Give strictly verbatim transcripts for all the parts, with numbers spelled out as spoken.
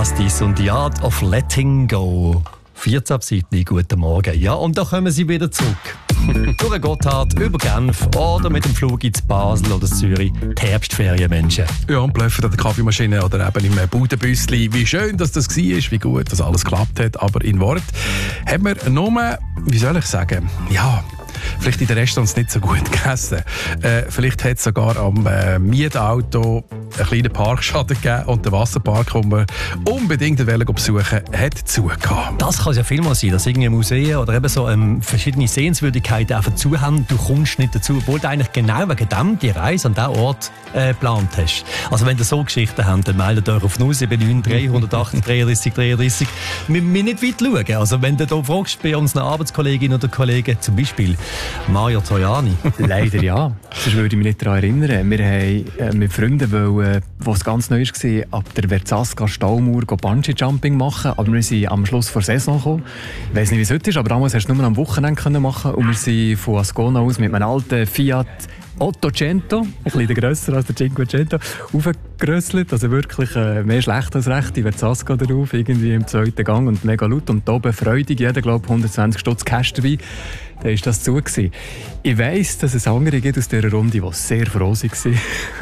Justice und The Art of Letting Go. vierzehn ab sieben, guten Morgen. Ja, und da kommen sie wieder zurück. Durch den Gotthard, über Genf oder mit dem Flug ins Basel oder Zürich. Die Herbstferienmenschen. Ja, und bluffen an der Kaffeemaschine oder eben im Budenbüssli. Wie schön, dass das war, wie gut, dass alles geklappt hat. Aber in Wort haben wir nur, wie soll ich sagen, ja, vielleicht in den Restaurants nicht so gut gegessen. Äh, vielleicht hat es sogar am äh, Mietauto einen kleinen Parkschaden gegeben und der Wasserpark, den wir unbedingt besuchen wollten, hat zugegeben. Das kann es ja vielmal sein, dass irgendwie Museen oder eben so ähm, verschiedene Sehenswürdigkeiten einfach zu haben. Du kommst nicht dazu, obwohl du eigentlich genau wegen dem die Reise an diesen Ort äh, geplant hast. Also wenn ihr so Geschichten habt, dann meldet euch auf null sieben neun drei acht acht dreiunddreißig dreiunddreißig. Wir müssen nicht weit schauen. Also wenn du hier fragst bei unseren Arbeitskolleginnen oder Kollegen, zum Beispiel Mario Troiani. Leider ja. Sonst würde ich mich nicht daran erinnern. Wir haben äh, mit Freunden, wollen, wo es ganz neu war, ab der Verzasca Staumauer Bungee-Jumping machen. Aber wir sind am Schluss vor der Saison gekommen. Ich weiss nicht, wie es heute ist, aber damals hast du nur am Wochenende machen. Und wir sind von Ascona aus mit einem alten Fiat Ottocento, ein bisschen grösser als der Cinquecento, aufgerösselt. Also wirklich äh, mehr schlecht als recht. Die Verzasca darauf, irgendwie im zweiten Gang und mega laut. Und da oben freudig, jeder glaubt hundertzwanzig Stutz Cash dabei. Dann war das zu. Gewesen. Ich weiss, dass es andere gibt aus dieser Runde, die sehr froh waren.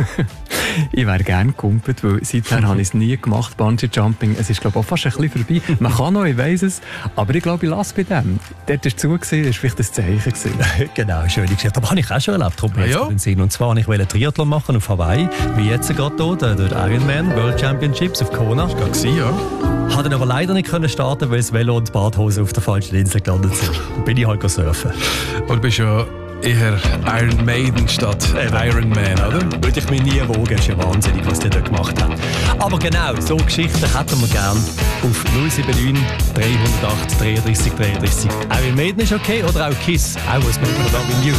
Ich wäre gerne gekumpelt, weil seither habe ich es nie gemacht, Bungee-Jumping. Es ist, glaube ich, auch fast ein bisschen vorbei. Man kann noch, ich weiss es, aber ich glaube, ich lasse bei dem. Dort war es zu, das war vielleicht ein Zeichen. Genau, schöne Geschichte. Aber habe ich auch schon erlebt, Truppe, ja. Und zwar wollte ich einen Triathlon machen auf Hawaii, wie jetzt gerade hier, der, der Ironman World Championships auf Kona. Das war gerade, ja. Konnte dann aber leider nicht starten, weil das Velo und die Badhose auf der falschen Insel gelandet sind. Dann bin ich halt surfen. Und du bist ja eher Iron Maiden statt Iron Man, oder? Würde ich mich nie wogen, ist ja wahnsinnig, was die dort gemacht haben. Aber genau, so Geschichten hätten wir gerne auf null sieben neun drei acht acht dreiunddreißig dreiunddreißig. Iron Maiden ist okay oder auch Kiss, auch was mit Love in You.